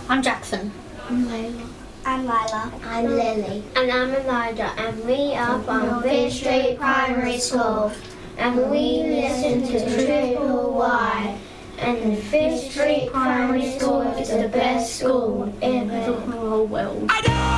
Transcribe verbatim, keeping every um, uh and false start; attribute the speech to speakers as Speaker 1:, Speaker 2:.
Speaker 1: I'm Jackson.
Speaker 2: I'm Layla.
Speaker 3: I'm Lila.
Speaker 4: I'm Lily.
Speaker 5: And I'm Elijah, and we are from Fish Street Primary School. And we listen to Triple Y. And Fish Street Primary School is the best school in the whole world.
Speaker 6: I know!